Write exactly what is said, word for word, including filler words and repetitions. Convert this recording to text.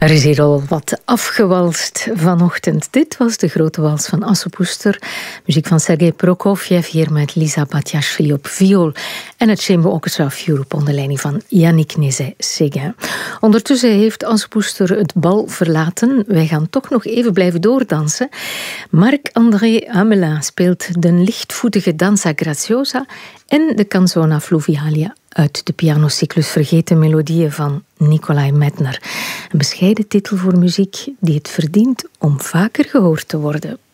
Er is hier al wat afgewalst vanochtend. Dit was de grote wals van Assepoester. Muziek van Sergei Prokofjev, hier met Lisa Batiashvili op viool. En het Chamber Orchestra of Europe onder leiding van Yannick Nézet-Séguin. Ondertussen heeft Assepoester het bal verlaten. Wij gaan toch nog even blijven doordansen. Marc-André Hamelin speelt de lichtvoetige Danza Graziosa en de Canzona Fluvialia uit de pianocyclus Vergeten Melodieën van Nicolai Medtner. Een bescheiden titel voor muziek die het verdient om vaker gehoord te worden.